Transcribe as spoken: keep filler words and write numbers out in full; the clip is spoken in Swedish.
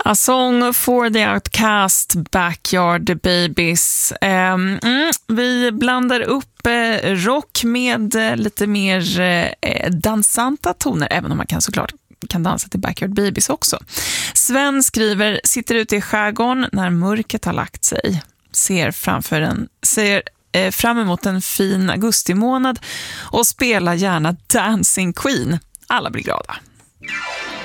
A Song for the Outcast, Backyard Babies. Um, mm, vi blandar upp eh, rock med eh, lite mer eh, dansanta toner, även om man kan såklart kan dansa till Backyard Babies också. Sven skriver, sitter ute i skärgården när mörkret har lagt sig. Ser framför en, ser eh, fram emot en fin augustimånad och spelar gärna Dancing Queen. Alla blir glada.